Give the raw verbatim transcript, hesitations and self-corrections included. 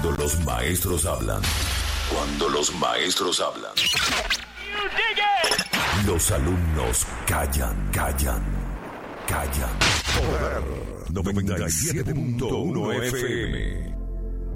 Cuando los maestros hablan. Cuando los maestros hablan. Los alumnos callan, callan, callan. Poder noventa y siete punto uno F M.